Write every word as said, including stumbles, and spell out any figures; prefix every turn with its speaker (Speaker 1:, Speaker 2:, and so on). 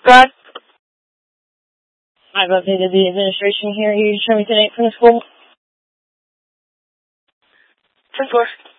Speaker 1: God.
Speaker 2: I've updated the administration here. You show me the name from the school.
Speaker 1: ten four.